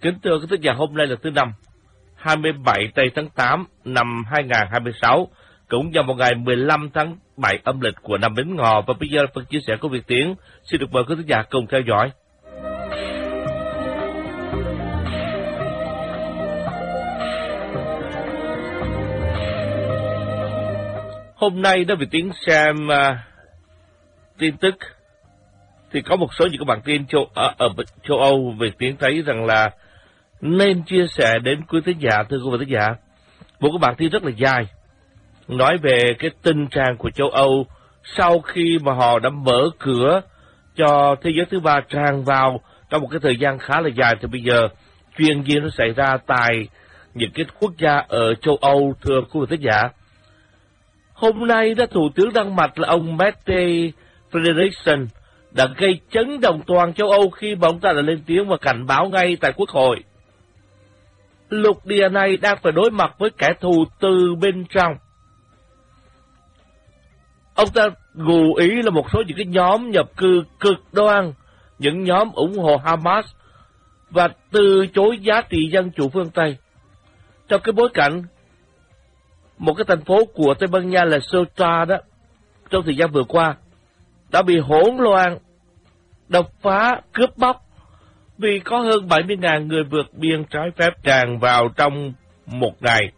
Kính thưa quý thính giả, hôm nay là thứ Năm, 27 tây tháng 8 năm 2026, cũng vào một ngày 15 tháng 7 âm lịch của năm Bính Ngọ. Và bây giờ phần chia sẻ của Việt Tiến xin được mời quý thính giả cùng theo dõi. Hôm nay đó Việt Tiến xem tin tức thì có một số những cái bản tin ở châu Âu. Việt Tiến thấy rằng là nên chia sẻ đến quý thính giả. Thưa quý vị thính giả, một cái bản tin rất là dài nói về cái tình trạng của châu Âu sau khi mà họ đã mở cửa cho thế giới thứ ba tràn vào trong một cái thời gian khá là dài. Thì bây giờ chuyện gì nó xảy ra tại những cái quốc gia ở châu Âu, thưa quý vị thính giả? Hôm nay đó, Thủ tướng Đan Mạch là ông Mette Frederiksen đã gây chấn động toàn châu Âu khi mà ông ta đã lên tiếng và cảnh báo ngay tại Quốc hội. Lục địa này đang phải đối mặt với kẻ thù từ bên trong. Ông ta gợi ý là một số những cái nhóm nhập cư cực đoan, những nhóm ủng hộ Hamas và từ chối giá trị dân chủ phương Tây. Trong cái bối cảnh một cái thành phố của Tây Ban Nha là Ceuta đó, trong thời gian vừa qua đã bị hỗn loạn, đập phá, cướp bóc vì có hơn 70.000 người vượt biên trái phép tràn vào trong một ngày.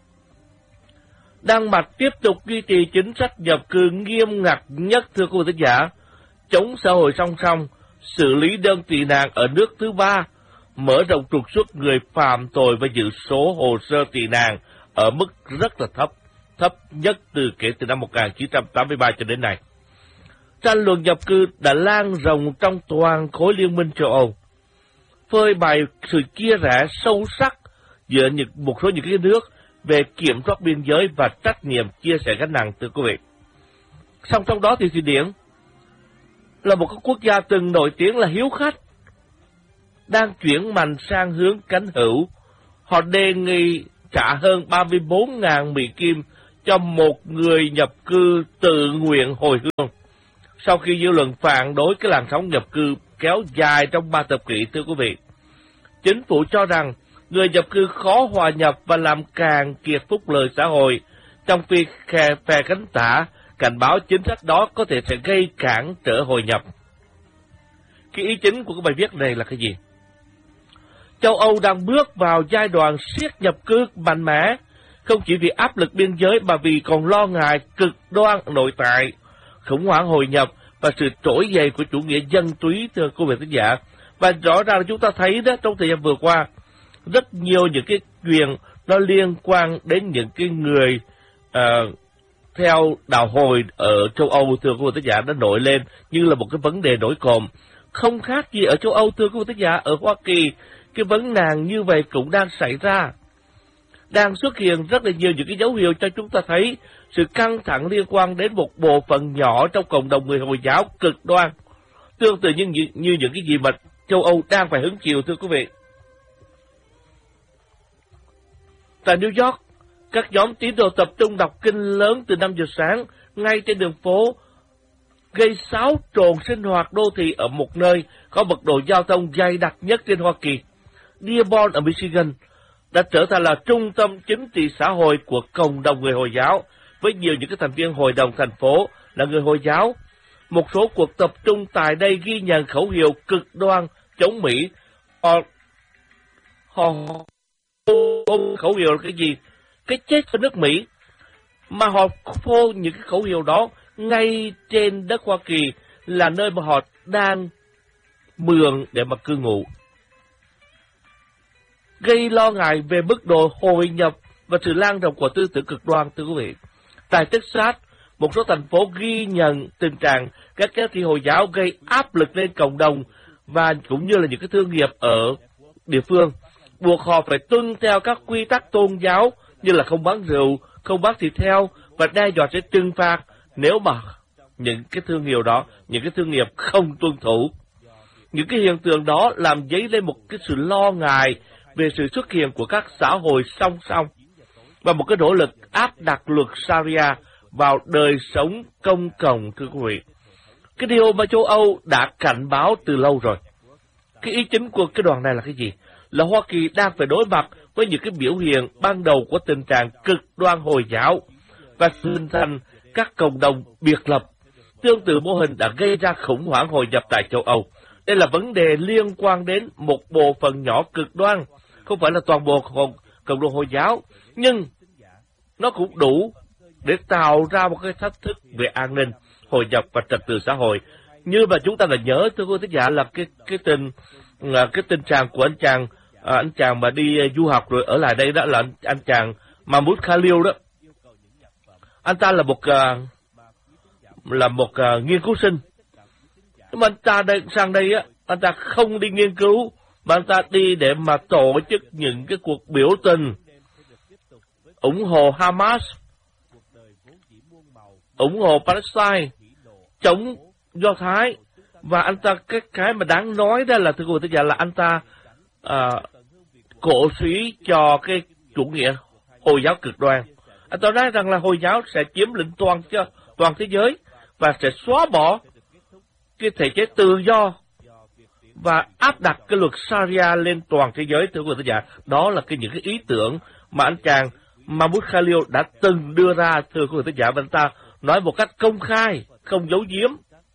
Đan Mạch tiếp tục duy trì chính sách nhập cư nghiêm ngặt nhất, thưa quý vị thính giả, chống xã hội song song, xử lý đơn tị nạn ở nước thứ ba, mở rộng trục xuất người phạm tội và giữ số hồ sơ tị nạn ở mức rất là thấp nhất kể từ năm 1983 cho đến nay. Tranh luận nhập cư đã lan rộng trong toàn khối Liên minh châu Âu, phơi bày sự chia rẽ sâu sắc giữa một số những cái nước về kiểm soát biên giới và trách nhiệm chia sẻ gánh nặng, thưa quý vị. Song trong đó thì Thụy Điển là một cái quốc gia từng nổi tiếng là hiếu khách, đang chuyển mạnh sang hướng cánh hữu. Họ đề nghị trả hơn 34.000 Mỹ Kim cho một người nhập cư tự nguyện hồi hương, sau khi dư luận phản đối cái làn sóng nhập cư kéo dài trong 3 thập kỷ, thưa quý vị. Chính phủ cho rằng người nhập cư khó hòa nhập và làm càng kiệt phúc lợi xã hội, trong khi phe cánh tả cảnh báo chính sách đó có thể sẽ gây cản trở hội nhập. Cái ý chính của cái bài viết này là cái gì? Châu Âu đang bước vào giai đoạn siết nhập cư mạnh mẽ, không chỉ vì áp lực biên giới mà vì còn lo ngại cực đoan nội tại, khủng hoảng hội nhập và sự trỗi dậy của chủ nghĩa dân túy, thưa quý vị thính giả. Và rõ ràng là chúng ta thấy đó, trong thời gian vừa qua, rất nhiều những cái chuyện nó liên quan đến những cái người theo đạo hồi ở châu Âu, thưa quý vị thính giả, đã nổi lên như là một cái vấn đề nổi cộm. Không khác gì ở châu Âu, thưa quý vị thính giả, ở Hoa Kỳ, cái vấn nạn như vậy cũng đang xảy ra. Đang xuất hiện rất là nhiều những cái dấu hiệu cho chúng ta thấy sự căng thẳng liên quan đến một bộ phận nhỏ trong cộng đồng người Hồi giáo cực đoan, tương tự như những cái gì mà châu Âu đang phải hứng chịu, thưa quý vị. Tại New York, các nhóm tín đồ tập trung đọc kinh lớn từ 5 giờ sáng ngay trên đường phố, gây xáo trộn sinh hoạt đô thị ở một nơi có mật độ giao thông dày đặc nhất trên Hoa Kỳ. Dearborn ở Michigan đã trở thành là trung tâm chính trị xã hội của cộng đồng người Hồi giáo, với nhiều những cái thành viên hội đồng thành phố là người Hồi giáo. Một số cuộc tập trung tại đây ghi nhận khẩu hiệu cực đoan chống Mỹ. Họ khẩu hiệu là cái gì? Cái chết cho nước Mỹ. Mà họ phô những cái khẩu hiệu đó ngay trên đất Hoa Kỳ, là nơi mà họ đang mượn để mà cư ngụ, gây lo ngại về mức độ hội nhập và sự lan rộng của tư tưởng cực đoan, thưa quý vị. Tại Texas, một số thành phố ghi nhận tình trạng các giáo sĩ Hồi giáo gây áp lực lên cộng đồng và cũng như là những cái thương nghiệp ở địa phương, buộc họ phải tuân theo các quy tắc tôn giáo như là không bán rượu, không bán thịt heo và đe dọa sẽ trừng phạt nếu mà những cái thương hiệu đó, những cái thương nghiệp không tuân thủ. Những cái hiện tượng đó làm dấy lên một cái sự lo ngại về sự xuất hiện của các xã hội song song và một cái nỗ lực áp đặt luật Sharia vào đời sống công cộng, thưa quý vị. Cái điều mà châu Âu đã cảnh báo từ lâu rồi. Cái ý chính của cái đoàn này là cái gì? Là Hoa Kỳ đang phải đối mặt với những cái biểu hiện ban đầu của tình trạng cực đoan Hồi giáo và hình thành các cộng đồng biệt lập. Tương tự mô hình đã gây ra khủng hoảng hội nhập tại châu Âu. Đây là vấn đề liên quan đến một bộ phận nhỏ cực đoan, không phải là toàn bộ cộng đồng Hồi giáo, nhưng nó cũng đủ để tạo ra một cái thách thức về an ninh, hội nhập và trật tự xã hội. Như mà chúng ta đã nhớ, thưa quý thính giả, là cái tình trạng của anh chàng mà đi du học rồi ở lại đây, đó là anh chàng Mahmoud Khalil đó. Anh ta là một nghiên cứu sinh. Nhưng mà anh ta sang đây á, anh ta không đi nghiên cứu, mà anh ta đi để mà tổ chức những cái cuộc biểu tình ủng hộ Hamas, ủng hộ Palestine, chống Do Thái. Và anh ta, cái mà đáng nói đó là, thưa quý vị, là anh ta cổ suý cho cái chủ nghĩa Hồi giáo cực đoan. Anh ta nói rằng là Hồi giáo sẽ chiếm lĩnh toàn thế giới và sẽ xóa bỏ cái thể chế tự do và áp đặt cái luật Sharia lên toàn thế giới, thưa quý vị. Đó là những cái ý tưởng mà anh chàng Mahmoud Khalil đã từng đưa ra, thưa quý vị. Và anh ta nói một cách công khai, không giấu giếm.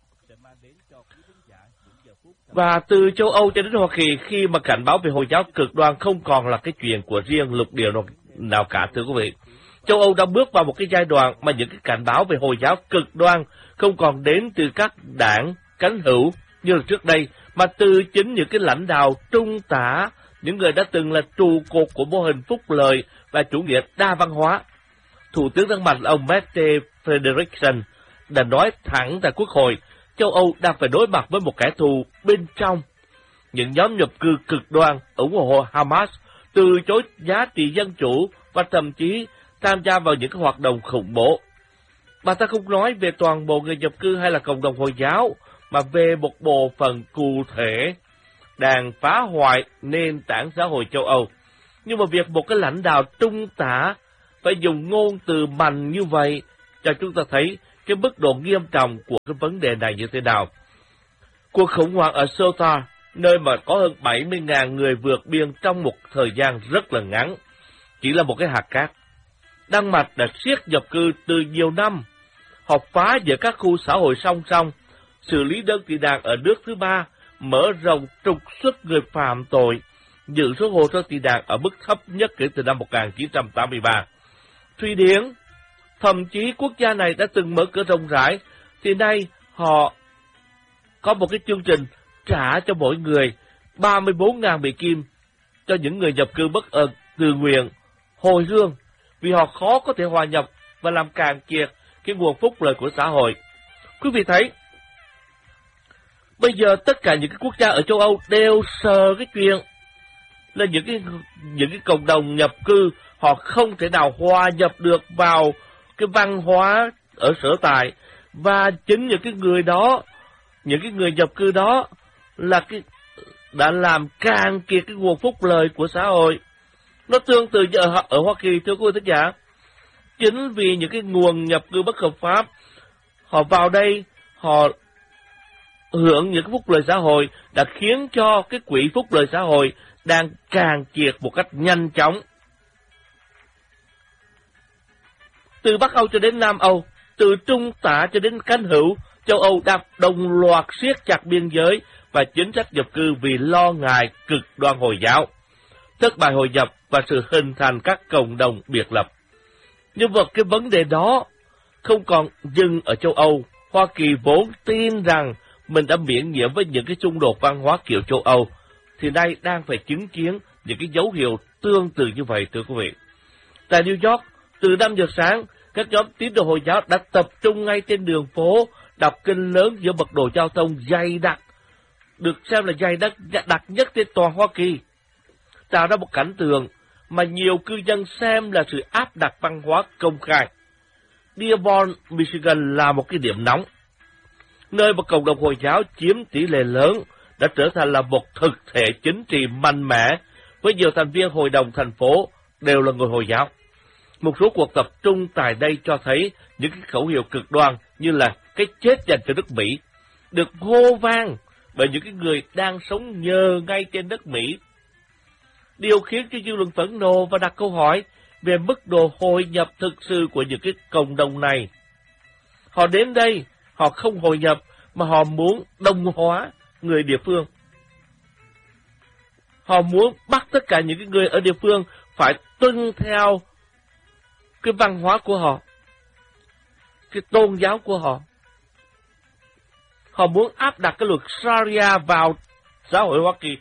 Và từ châu Âu cho đến Hoa Kỳ, khi mà cảnh báo về Hồi giáo cực đoan không còn là cái chuyện của riêng lục địa nào cả, thưa quý vị. Châu Âu đã bước vào một cái giai đoạn mà những cái cảnh báo về Hồi giáo cực đoan không còn đến từ các đảng cánh hữu như là trước đây, mà từ chính những cái lãnh đạo trung tả, những người đã từng là trụ cột của mô hình phúc lợi và chủ nghĩa đa văn hóa. Thủ tướng Đan Mạch ông Mette Frederiksen đã nói thẳng tại Quốc hội, châu Âu đang phải đối mặt với một kẻ thù bên trong. Những nhóm nhập cư cực đoan ủng hộ Hamas, từ chối giá trị dân chủ và thậm chí tham gia vào những cái hoạt động khủng bố. Bà ta không nói về toàn bộ người nhập cư hay là cộng đồng Hồi giáo, mà về một bộ phận cụ thể đang phá hoại nền tảng xã hội châu Âu. Nhưng mà việc một cái lãnh đạo trung tả phải dùng ngôn từ mạnh như vậy cho chúng ta thấy cái mức độ nghiêm trọng của cái vấn đề này như thế nào. Cuộc khủng hoảng ở Ceuta, nơi mà có hơn 70.000 người vượt biên trong một thời gian rất là ngắn, chỉ là một cái hạt cát. Đan Mạch đã siết nhập cư từ nhiều năm. Họ phá giữa các khu xã hội song song, xử lý đơn tị nạn ở nước thứ ba, mở rộng trục xuất người phạm tội, giữ số hồ sơ tị nạn ở mức thấp nhất kể từ năm 1983. Thụy Điển, thậm chí quốc gia này đã từng mở cửa rộng rãi, thì nay họ có một cái chương trình trả cho mỗi người 34.000 Mỹ Kim cho những người nhập cư bất ơn tự nguyện hồi hương, vì họ khó có thể hòa nhập và làm cạn kiệt cái nguồn phúc lợi của xã hội. Quý vị thấy, bây giờ tất cả những cái quốc gia ở châu Âu đều sợ cái chuyện là những cái cộng đồng nhập cư họ không thể nào hòa nhập được vào cái văn hóa ở sở tại, và chính những cái người đó, những cái người nhập cư đó là đã làm cạn kiệt cái nguồn phúc lợi của xã hội. Nó tương tự như ở Hoa Kỳ, thưa quý vị thính giả. Chính vì những cái nguồn nhập cư bất hợp pháp, họ vào đây, họ hưởng những cái phúc lợi xã hội, đã khiến cho cái quỹ phúc lợi xã hội đang cạn kiệt một cách nhanh chóng. Từ Bắc Âu cho đến Nam Âu, từ trung tả cho đến cánh hữu, châu Âu đang đồng loạt siết chặt biên giới và chính sách nhập cư vì lo ngại cực đoan Hồi giáo, thất bại hội nhập và sự hình thành các cộng đồng biệt lập. Nhưng mà cái vấn đề đó không còn dừng ở châu Âu. Hoa Kỳ vốn tin rằng mình đã miễn nhiễm với những cái xung đột văn hóa kiểu châu Âu, thì nay đang phải chứng kiến những cái dấu hiệu tương tự như vậy, thưa quý vị. Tại New York, từ 5 giờ sáng, các nhóm tín đồ Hồi giáo đã tập trung ngay trên đường phố, đọc kinh lớn giữa mật độ giao thông dày đặc, được xem là dày đặc nhất trên toàn Hoa Kỳ, tạo ra một cảnh tượng mà nhiều cư dân xem là sự áp đặt văn hóa công khai. Dearborn, Michigan là một cái điểm nóng, nơi mà cộng đồng Hồi giáo chiếm tỷ lệ lớn, đã trở thành là một thực thể chính trị mạnh mẽ, với nhiều thành viên hội đồng thành phố đều là người Hồi giáo. Một số cuộc tập trung tại đây cho thấy những cái khẩu hiệu cực đoan như là cái chết dành cho nước Mỹ được hô vang bởi những cái người đang sống nhờ ngay trên đất Mỹ. Điều khiến cho dư luận phẫn nộ và đặt câu hỏi về mức độ hội nhập thực sự của những cái cộng đồng này. Họ đến đây, họ không hội nhập, mà họ muốn đồng hóa người địa phương. Họ muốn bắt tất cả những cái người ở địa phương phải tuân theo cái văn hóa của họ, cái tôn giáo của họ. Họ muốn áp đặt cái luật Sharia vào xã hội Hoa Kỳ.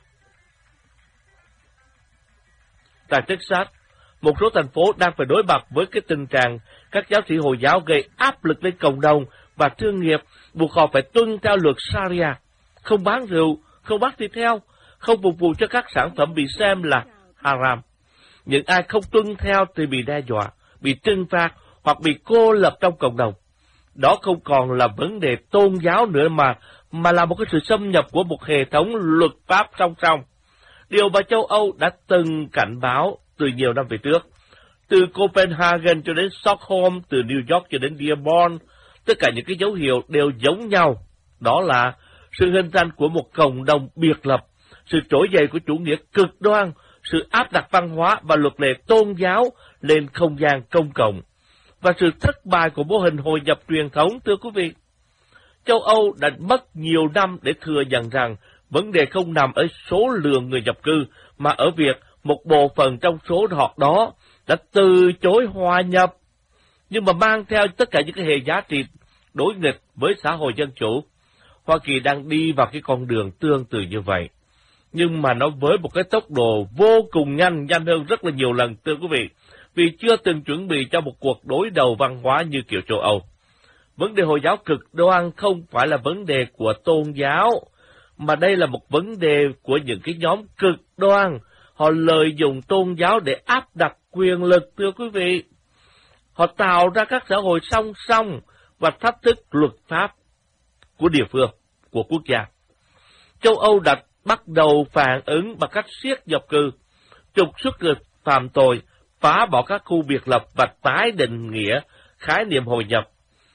Tại Texas, một số thành phố đang phải đối mặt với cái tình trạng các giáo sĩ Hồi giáo gây áp lực lên cộng đồng và thương nghiệp, buộc họ phải tuân theo luật Sharia, không bán rượu, không bắt thịt heo, không phục vụ cho các sản phẩm bị xem là haram. Những ai không tuân theo thì bị đe dọa, bị trừng phạt hoặc bị cô lập trong cộng đồng. Đó không còn là vấn đề tôn giáo nữa mà là một cái sự xâm nhập của một hệ thống luật pháp song song. Điều mà châu Âu đã từng cảnh báo từ nhiều năm về trước. Từ Copenhagen cho đến Stockholm, từ New York cho đến Dearborn, tất cả những cái dấu hiệu đều giống nhau. Đó là sự hình thành của một cộng đồng biệt lập, sự trỗi dậy của chủ nghĩa cực đoan, sự áp đặt văn hóa và luật lệ tôn giáo lên không gian công cộng, và sự thất bại của mô hình hội nhập truyền thống, thưa quý vị. Châu Âu đã mất nhiều năm để thừa nhận rằng vấn đề không nằm ở số lượng người nhập cư, mà ở việc một bộ phận trong số họ đó đã từ chối hòa nhập, nhưng mà mang theo tất cả những cái hệ giá trị đối nghịch với xã hội dân chủ. Hoa Kỳ đang đi vào cái con đường tương tự như vậy, nhưng mà nó với một cái tốc độ vô cùng nhanh hơn rất là nhiều lần, thưa quý vị, vì chưa từng chuẩn bị cho một cuộc đối đầu văn hóa như kiểu châu Âu. Vấn đề Hồi giáo cực đoan không phải là vấn đề của tôn giáo, mà đây là một vấn đề của những cái nhóm cực đoan. Họ lợi dụng tôn giáo để áp đặt quyền lực, thưa quý vị. Họ tạo ra các xã hội song song và thách thức luật pháp của địa phương, của quốc gia. Châu Âu đã bắt đầu phản ứng bằng cách siết nhập cư, trục xuất người phạm tội, phá bỏ các khu biệt lập và tái định nghĩa khái niệm hội nhập.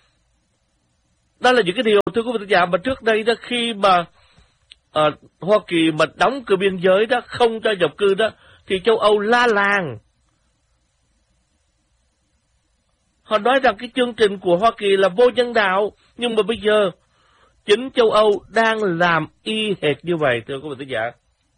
Đó là những cái điều, thưa quý vị giả, mà trước đây đó, khi mà Hoa Kỳ mà đóng cửa biên giới đó, không cho nhập cư đó, thì châu Âu la làng. Họ nói rằng cái chương trình của Hoa Kỳ là vô nhân đạo, nhưng mà bây giờ chính châu Âu đang làm y hệt như vậy, thưa quý vị giả.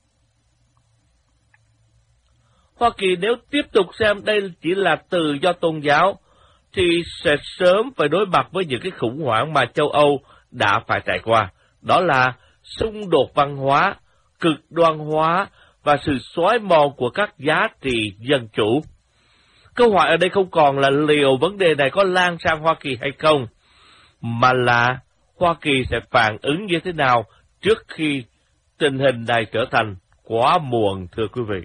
Hoa Kỳ nếu tiếp tục xem đây chỉ là tự do tôn giáo, thì sẽ sớm phải đối mặt với những cái khủng hoảng mà châu Âu đã phải trải qua. Đó là xung đột văn hóa, cực đoan hóa và sự xói mòn của các giá trị dân chủ. Câu hỏi ở đây không còn là liệu vấn đề này có lan sang Hoa Kỳ hay không, mà là Hoa Kỳ sẽ phản ứng như thế nào trước khi tình hình này trở thành quá muộn, thưa quý vị.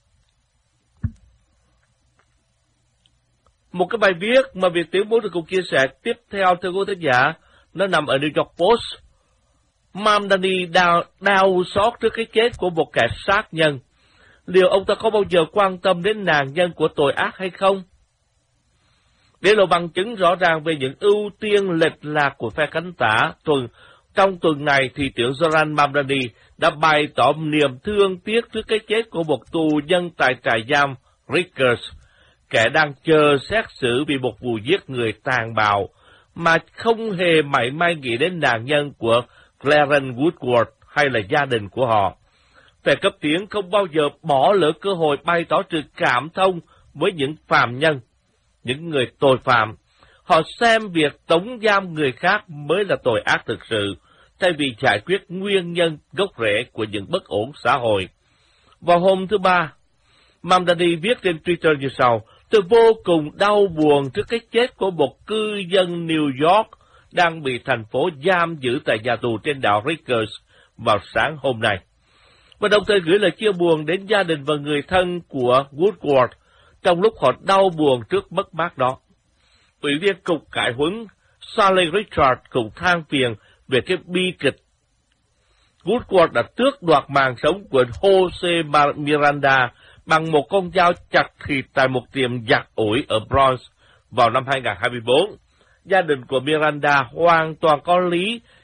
Một cái bài viết mà Việt Tiến muốn được cùng chia sẻ tiếp theo, thưa quý thính giả, nó nằm ở New York Post. Mamdani đau xót trước cái chết của một kẻ sát nhân. Liệu ông ta có bao giờ quan tâm đến nạn nhân của tội ác hay không? Để lộ bằng chứng rõ ràng về những ưu tiên lệch lạc của phe cánh tả, trong tuần này thì trưởng Zoran Mamdani đã bày tỏ niềm thương tiếc trước cái chết của một tù nhân tại trại giam Rikers, kẻ đang chờ xét xử vì một vụ giết người tàn bạo, mà không hề mảy may nghĩ đến nạn nhân của Clarence Woodward hay là gia đình của họ. Phe cấp tiến không bao giờ bỏ lỡ cơ hội bày tỏ sự cảm thông với những phạm nhân, những người tội phạm. Họ xem việc tống giam người khác mới là tội ác thực sự, thay vì giải quyết nguyên nhân gốc rễ của những bất ổn xã hội. Vào hôm thứ Ba, Mamdani viết trên Twitter như sau: "Tôi vô cùng đau buồn trước cái chết của một cư dân New York đang bị thành phố giam giữ tại nhà tù trên đảo Rikers vào sáng hôm nay, và đồng thời gửi lời chia buồn đến gia đình và người thân của Woodward trong lúc họ đau buồn trước mất mát đó." Ủy viên Cục Cải huấn Sally Richard cũng than phiền về cái bi kịch. Woodward đã tước đoạt mạng sống của Jose Miranda bằng một con dao chặt thịt tại một tiệm giặt ủi ở Bronx vào năm 2024. Gia đình của Miranda hoàn toàn có lý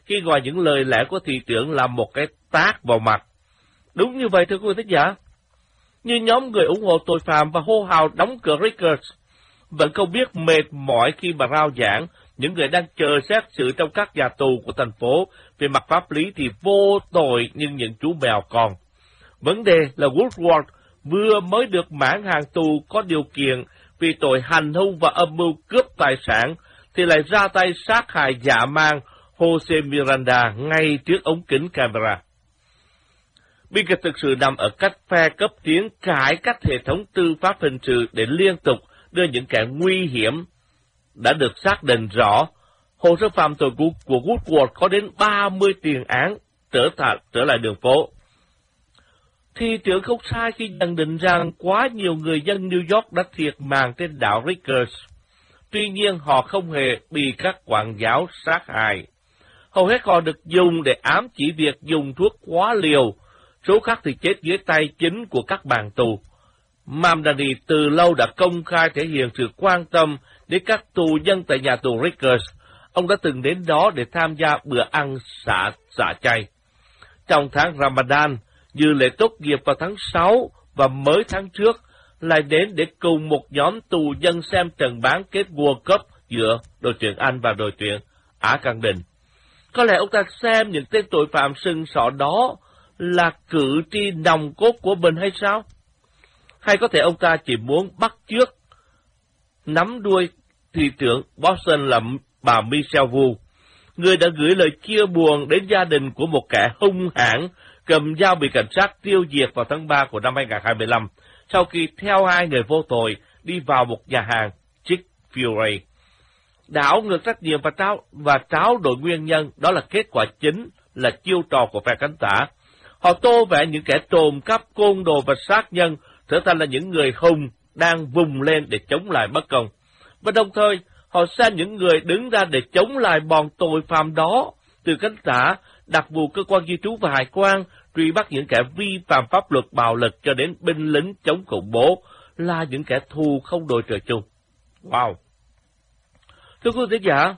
khi gọi những lời lẽ của thị trưởng là một cái tát vào mặt. Đúng như vậy thưa quý vị thính giả. Như nhóm người ủng hộ tội phạm và hô hào đóng cửa Rikers vẫn không biết mệt mỏi khi mà rao giảng những người đang chờ xét xử trong các nhà tù của thành phố về mặt pháp lý thì vô tội như những chú mèo con. Vấn đề là Woodward vừa mới được mãn hạn tù có điều kiện vì tội hành hung và âm mưu cướp tài sản thì lại ra tay sát hại dã man Jose Miranda ngay trước ống kính camera. Bi kịch thực sự nằm ở cách phe cấp tiến cải cách hệ thống tư pháp hình sự để liên tục đưa những kẻ nguy hiểm đã được xác định rõ. Hồ sơ phạm tội của Woodward có đến 30 tiền án trở lại đường phố. Thị trưởng không sai khi nhận định rằng quá nhiều người dân New York đã thiệt mạng trên đảo Rikers. Tuy nhiên họ không hề bị các quản giáo sát hại. Hầu hết họ được dùng để ám chỉ việc dùng thuốc quá liều, số khác thì chết dưới tay chính của các bàn tù. Mamdani từ lâu đã công khai thể hiện sự quan tâm đến các tù nhân tại nhà tù Rikers. Ông đã từng đến đó để tham gia bữa ăn xả chay. Trong tháng Ramadan, dự lễ tốt nghiệp vào tháng 6 và mới tháng trước, lại đến để cùng một nhóm tù nhân xem trận bán kết World Cup giữa đội tuyển Anh và đội tuyển Á Căng Đình. Có lẽ ông ta xem những tên tội phạm sừng sọ đó là cử tri nòng cốt của mình hay sao? Hay có thể ông ta chỉ muốn bắt chước nắm đuôi thị trưởng Boston là bà Michelle Wu, người đã gửi lời chia buồn đến gia đình của một kẻ hung hãn cầm dao bị cảnh sát tiêu diệt vào tháng 3 của năm 2025, sau khi theo hai người vô tội đi vào một nhà hàng Chick-fil-A. Đảo ngược trách nhiệm và tráo đổi nguyên nhân, đó là kết quả chính là chiêu trò của phe cánh tả. Họ tô vẽ những kẻ trộm cắp, côn đồ và sát nhân trở thành là những người hùng đang vùng lên để chống lại bất công. Và đồng thời, họ xem những người đứng ra để chống lại bọn tội phạm đó, từ cánh tả, đặc vụ cơ quan di trú và hải quan, truy bắt những kẻ vi phạm pháp luật bạo lực cho đến binh lính chống khủng bố, là những kẻ thù không đội trời chung. Wow! Thưa quý vị giả,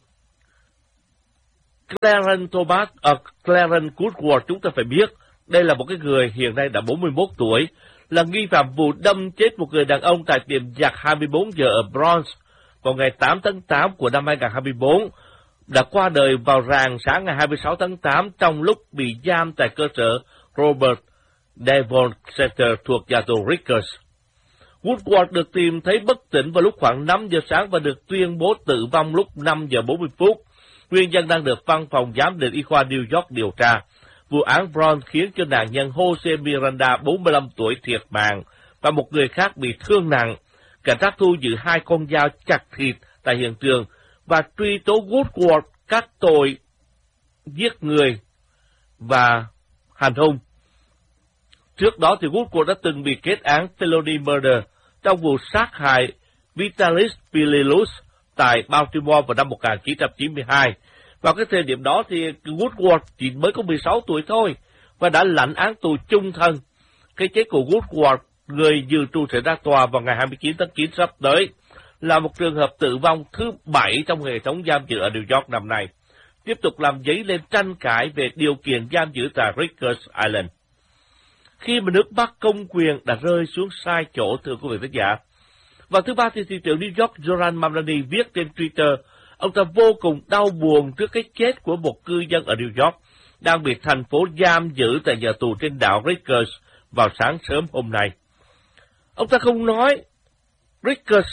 Clarence Woodward chúng ta phải biết, đây là một cái người hiện nay đã 41 tuổi, là nghi phạm vụ đâm chết một người đàn ông tại tiệm giặt 24 giờ ở Bronx vào ngày 8 tháng 8 của năm 2024, đã qua đời vào rạng sáng ngày 26 tháng 8 trong lúc bị giam tại cơ sở Robert Devon Center thuộc nhà tù Rikers. Woodward được tìm thấy bất tỉnh vào lúc khoảng 5 giờ sáng và được tuyên bố tử vong lúc 5 giờ 40 phút. Nguyên nhân đang được văn phòng giám định y khoa New York điều tra. Vụ án Bronx khiến cho nạn nhân Jose Miranda, 45 tuổi, thiệt mạng và một người khác bị thương nặng. Cảnh sát thu giữ 2 con dao chặt thịt tại hiện trường và truy tố Woodward các tội giết người và hành hung. Trước đó thì Woodward đã từng bị kết án felony murder trong vụ sát hại Vitalis Pililus tại Baltimore vào năm 1992. Vào cái thời điểm đó thì Woodward chỉ mới có 16 tuổi thôi và đã lãnh án tù chung thân. Cái chết của Woodward, người dự trù sẽ ra tòa vào ngày 29 tháng 9 sắp tới, là một trường hợp tử vong thứ 7 trong hệ thống giam giữ ở New York năm nay, tiếp tục làm dấy lên tranh cãi về điều kiện giam giữ tại Rikers Island. Khi mà nước Bắc công quyền đã rơi xuống sai chỗ, thưa quý vị khán giả. Vào thứ Ba thì thị trưởng New York Zoran Mamdani viết trên Twitter, ông ta vô cùng đau buồn trước cái chết của một cư dân ở New York đang bị thành phố giam giữ tại nhà tù trên đảo Rikers vào sáng sớm hôm nay. Ông ta không nói Rikers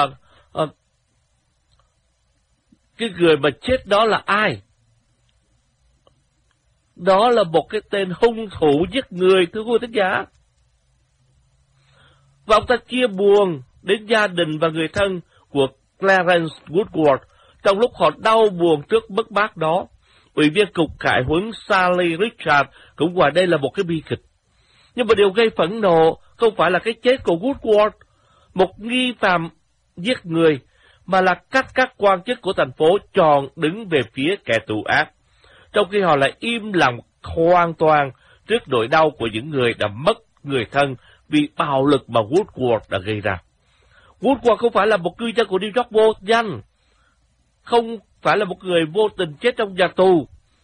cái người mà chết đó là ai. Đó là một cái tên hung thủ giết người, thưa quý vị khán giả. Và ông ta chia buồn đến gia đình và người thân của Clarence Woodward trong lúc họ đau buồn trước mất mát đó. Ủy viên cục cải huấn Sally Richard cũng gọi đây là một cái bi kịch. Nhưng mà điều gây phẫn nộ không phải là cái chết của Woodward, một nghi phạm giết người, mà là cách các quan chức của thành phố chọn đứng về phía kẻ thù ác, trong khi họ lại im lặng hoàn toàn trước nỗi đau của những người đã mất người thân vì bạo lực mà Woodward đã gây ra. Woodward không phải là một cư dân của New York vô danh, không phải là một người vô tình chết trong nhà tù.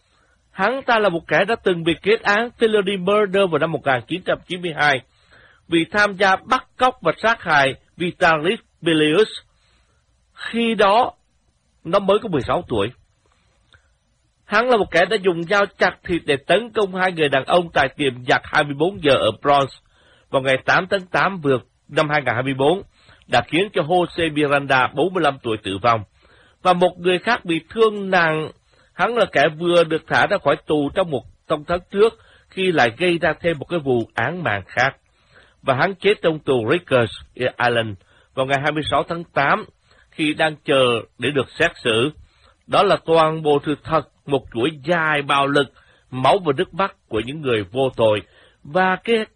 Hắn ta là một kẻ đã từng bị kết án felony murder vào năm 1992 vì tham gia bắt cóc và sát hại Vitalis Belius. Khi đó, nó mới có 16 tuổi. Hắn là một kẻ đã dùng dao chặt thịt để tấn công hai người đàn ông tại tiệm giặt 24 giờ ở Bronx vào ngày 8 tháng 8 năm 2024, đã khiến cho Jose Miranda, 45 tuổi tử vong, và một người khác bị thương nặng. Hắn là kẻ vừa được thả ra khỏi tù trong tháng trước khi lại gây ra thêm một cái vụ án mạng khác. Và hắn chết trong tù Rikers Island vào ngày 26 tháng 8 khi đang chờ để được xét xử. Đó là toàn bộ sự thật, một chuỗi dài bạo lực, máu và nước mắt của những người vô tội. Và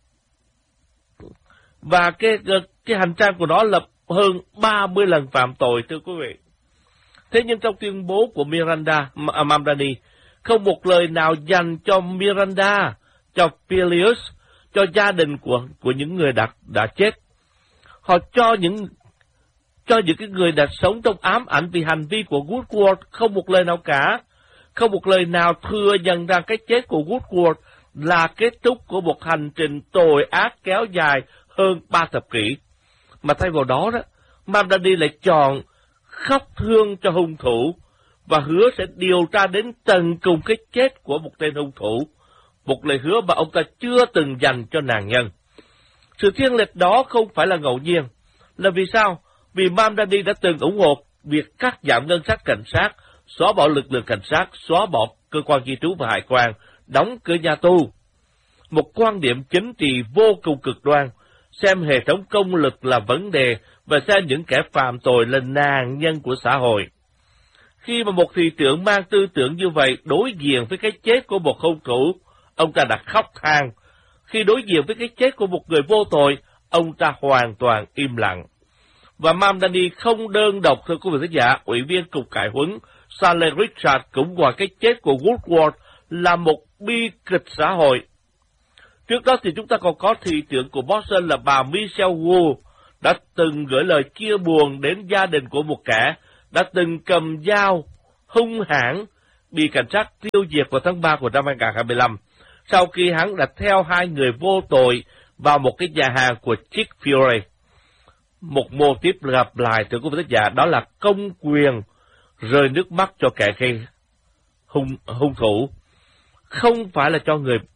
cái hành trang của nó là hơn 30 lần phạm tội, thưa quý vị. Thế nhưng trong tuyên bố của Mamdani, không một lời nào dành cho Miranda, cho Belius, cho gia đình của những người đã chết. Họ cho những cái người đã sống trong ám ảnh vì hành vi của Woodward không một lời nào cả, không một lời nào thừa nhận rằng cái chết của Woodward là kết thúc của một hành trình tội ác kéo dài hơn 3 thập kỷ. Mà thay vào đó, Mamdani lại chọn khóc thương cho hung thủ và hứa sẽ điều tra đến tận cùng cái chết của một tên hung thủ, một lời hứa mà ông ta chưa từng dành cho nạn nhân. Sự thiên lệch đó không phải là ngẫu nhiên. Là vì sao? Vì Mamdani đã từng ủng hộ việc cắt giảm ngân sách cảnh sát, xóa bỏ lực lượng cảnh sát, xóa bỏ cơ quan di trú và hải quan, đóng cửa nhà tù. Một quan điểm chính trị vô cùng cực đoan, xem hệ thống công lực là vấn đề và xem những kẻ phạm tội là nạn nhân của xã hội. Khi mà một thị trưởng mang tư tưởng như vậy đối diện với cái chết của một hung thủ, ông ta đã khóc than. Khi đối diện với cái chết của một người vô tội, ông ta hoàn toàn im lặng. Và Mamdani không đơn độc, thưa quý vị khán giả. Ủy viên Cục Cải huấn Saleh Richard cũng gọi cái chết của Woodward là một bi kịch xã hội. Trước đó thì chúng ta còn có thị trưởng của Boston là bà Michelle Wu đã từng gửi lời chia buồn đến gia đình của một kẻ đã từng cầm dao hung hãn bị cảnh sát tiêu diệt vào tháng 3 của năm 2025, sau khi hắn đã theo hai người vô tội vào một cái nhà hàng của Chick-fil-A. Một mô típ lặp lại từ quý vị khán giả, đó là công quyền rơi nước mắt cho kẻ gây hung thủ, không phải là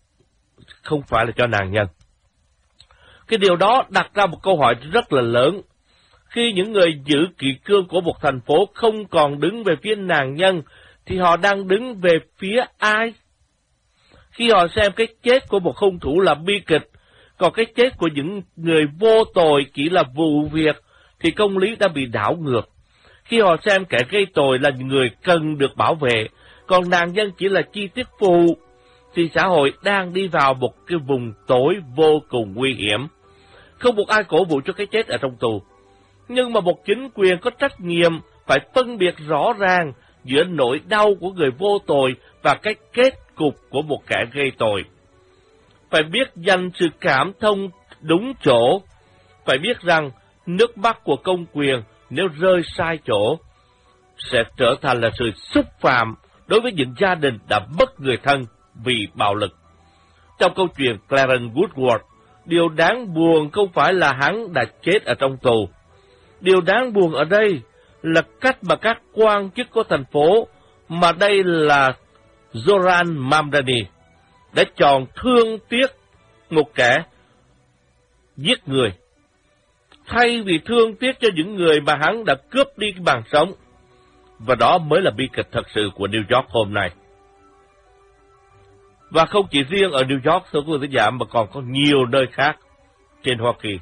cho nạn nhân. Cái điều đó đặt ra một câu hỏi rất là lớn. Khi những người giữ kỷ cương của một thành phố không còn đứng về phía nạn nhân, thì họ đang đứng về phía ai? Khi họ xem cái chết của một hung thủ là bi kịch, còn cái chết của những người vô tội chỉ là vụ việc, thì công lý đã bị đảo ngược. Khi họ xem kẻ gây tội là người cần được bảo vệ, còn nạn nhân chỉ là chi tiết phụ, thì xã hội đang đi vào một cái vùng tối vô cùng nguy hiểm. Không một ai cổ vũ cho cái chết ở trong tù. Nhưng mà một chính quyền có trách nhiệm phải phân biệt rõ ràng giữa nỗi đau của người vô tội và cái kết cục của một kẻ gây tội. Phải biết dành sự cảm thông đúng chỗ. Phải biết rằng nước mắt của công quyền nếu rơi sai chỗ sẽ trở thành là sự xúc phạm đối với những gia đình đã mất người thân vì bạo lực. Trong câu chuyện Clarence Woodward, điều đáng buồn không phải là hắn đã chết ở trong tù. Điều đáng buồn ở đây là cách mà các quan chức của thành phố, mà đây là Zoran Mamdani, đã chọn thương tiếc một kẻ giết người, thay vì thương tiếc cho những người mà hắn đã cướp đi cái mạng sống. Và đó mới là bi kịch thật sự của New York hôm nay. Và không chỉ riêng ở New York, thưa quý vị khán giả, mà còn có nhiều nơi khác trên Hoa Kỳ.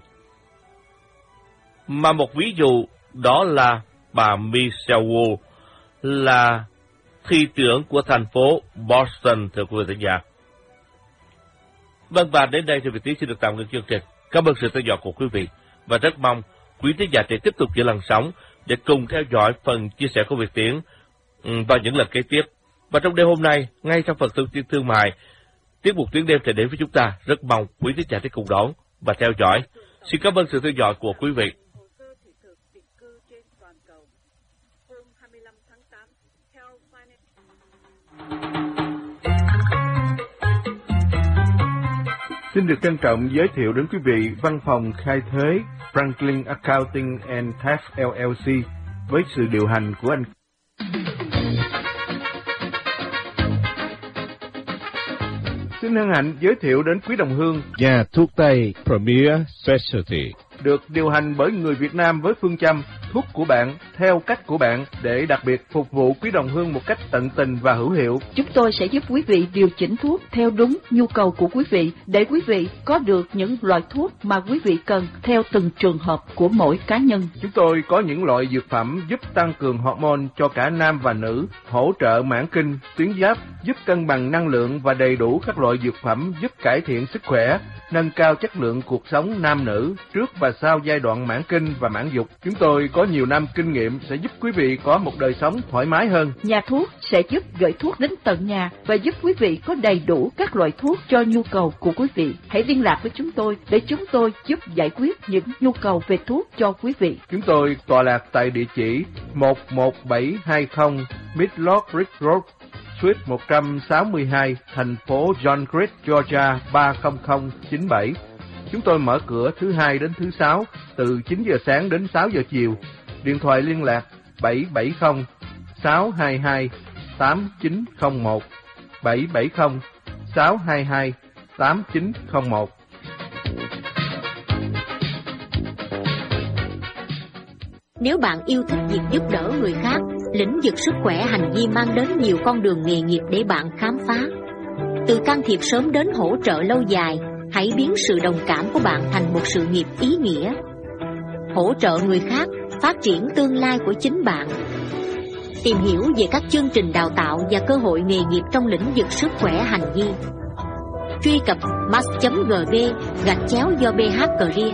Mà một ví dụ đó là bà Michelle Wu, là thị trưởng của thành phố Boston, thưa quý vị khán giả. Vâng, và đến đây thì Việt Tiến xin được tạm ngưng chương trình. Cảm ơn sự theo dõi của quý vị, và rất mong quý khán giả sẽ tiếp tục giữ làn sóng để cùng theo dõi phần chia sẻ của Việt Tiến vào những lần kế tiếp. Và trong đêm hôm nay, ngay trong phần thông tin thương mại, tiết mục Tuyến Đêm sẽ đến với chúng ta. Rất mong quý khán giả sẽ cùng đón và theo dõi. Xin cảm ơn sự theo dõi của quý vị. Hồ sơ thị thực định cư trên toàn cầu. Hôm 25 tháng 8, theo Finance. Xin được trân trọng giới thiệu đến quý vị văn phòng khai thuế Franklin Accounting and Tax LLC với sự điều hành của anh. Xin hân hạnh giới thiệu đến quý đồng hương nhà thuốc Tây Premier Specialty, được điều hành bởi người Việt Nam với phương châm thuốc của bạn theo cách của bạn để đặc biệt phục vụ quý đồng hương một cách tận tình và hữu hiệu. Chúng tôi sẽ giúp quý vị điều chỉnh thuốc theo đúng nhu cầu của quý vị để quý vị có được những loại thuốc mà quý vị cần theo từng trường hợp của mỗi cá nhân. Chúng tôi có những loại dược phẩm giúp tăng cường hormone cho cả nam và nữ, hỗ trợ mãn kinh, tuyến giáp, giúp cân bằng năng lượng và đầy đủ các loại dược phẩm giúp cải thiện sức khỏe, nâng cao chất lượng cuộc sống nam nữ trước và sau giai đoạn mãn kinh và mãn dục. Chúng tôi có nhiều năm kinh nghiệm sẽ giúp quý vị có một đời sống thoải mái hơn. Nhà thuốc sẽ giúp gửi thuốc đến tận nhà và giúp quý vị có đầy đủ các loại thuốc cho nhu cầu của quý vị. Hãy liên lạc với chúng tôi để chúng tôi giúp giải quyết những nhu cầu về thuốc cho quý vị. Chúng tôi tọa lạc tại địa chỉ 11720 Midlothian Ridge Road, Suite 162, thành phố John Creek, Georgia 30097. Chúng tôi mở cửa thứ Hai đến thứ Sáu từ 9 giờ sáng đến 6 giờ chiều. Điện thoại liên lạc 770 622 8901 770 622 8901. Nếu bạn yêu thích việc giúp đỡ người khác, lĩnh vực sức khỏe hành vi mang đến nhiều con đường nghề nghiệp để bạn khám phá. Từ can thiệp sớm đến hỗ trợ lâu dài, hãy biến sự đồng cảm của bạn thành một sự nghiệp ý nghĩa. Hỗ trợ người khác, phát triển tương lai của chính bạn. Tìm hiểu về các chương trình đào tạo và cơ hội nghề nghiệp trong lĩnh vực sức khỏe hành vi. Truy cập mass.gb/do-bh-career.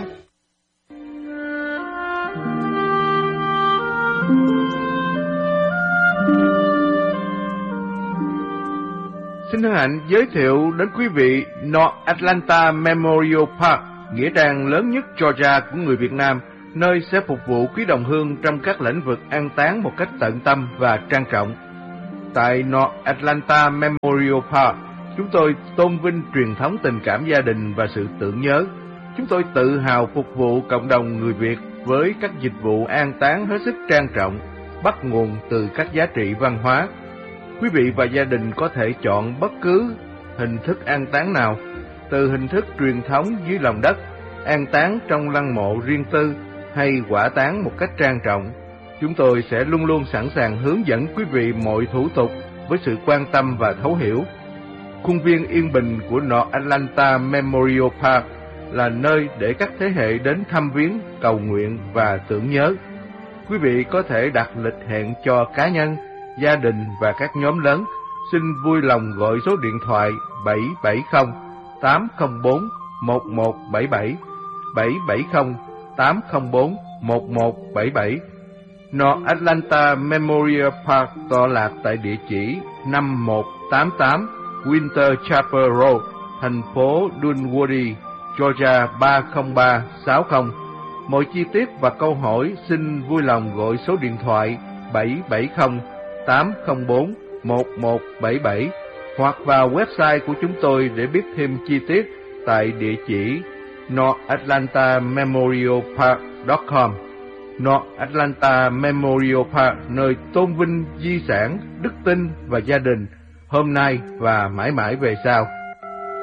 Xin hân hạnh giới thiệu đến quý vị North Atlanta Memorial Park, nghĩa trang lớn nhất Georgia của người Việt Nam, nơi sẽ phục vụ quý đồng hương trong các lĩnh vực an táng một cách tận tâm và trang trọng. Tại North Atlanta Memorial Park, chúng tôi tôn vinh truyền thống tình cảm gia đình và sự tưởng nhớ. Chúng tôi tự hào phục vụ cộng đồng người Việt với các dịch vụ an táng hết sức trang trọng, bắt nguồn từ các giá trị văn hóa. Quý vị và gia đình có thể chọn bất cứ hình thức an táng nào, từ hình thức truyền thống dưới lòng đất, an táng trong lăng mộ riêng tư hay hỏa táng một cách trang trọng. Chúng tôi sẽ luôn luôn sẵn sàng hướng dẫn quý vị mọi thủ tục với sự quan tâm và thấu hiểu. Khuôn viên yên bình của North Atlanta Memorial Park là nơi để các thế hệ đến thăm viếng, cầu nguyện và tưởng nhớ. Quý vị có thể đặt lịch hẹn cho cá nhân, gia đình và các nhóm lớn. Xin vui lòng gọi số điện thoại 770 804 1177 770 804 1177. North Atlanta Memorial Park tọa lạc tại địa chỉ 5188 Winter Chapel Road, thành phố Dunwoody, Georgia 30360. Mọi chi tiết và câu hỏi xin vui lòng gọi số điện thoại 770 804 1177 hoặc vào website của chúng tôi để biết thêm chi tiết tại địa chỉ northatlantamemorialpark.com. North Atlanta Memorial Park, nơi tôn vinh di sản, đức tin và gia đình hôm nay và mãi mãi về sau.